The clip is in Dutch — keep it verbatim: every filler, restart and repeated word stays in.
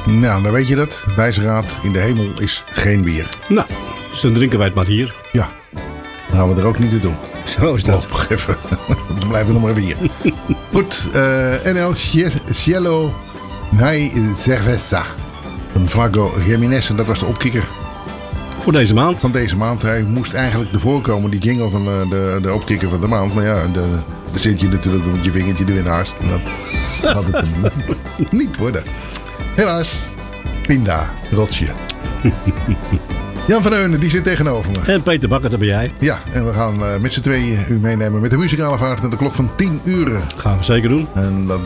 Nou, dan weet je dat. Wijsraad, in de hemel is geen bier. Nou, dus dan drinken wij het maar hier. Ja, dan gaan we er ook niet naartoe. Zo is dat. Oh, even. We blijven nog maar even hier. Goed, uh, En El Cielo Hay Cerveza van Flaco Jiménez. En dat was de opkikker Voor deze maand. van deze maand. Hij moest eigenlijk ervoor komen, die jingle van de, de, de opkikker van de maand. Maar ja, de, daar zit je natuurlijk met je vingertje er weer naast. En dat had het hem niet worden. Helaas. Pinda, rotsje. Jan van Eunen, die zit tegenover me. En Peter Bakker, dat ben jij. Ja, en we gaan uh, met z'n tweeën u meenemen met de muzikale vaart naar de klok van tien uur. Gaan we zeker doen. En dat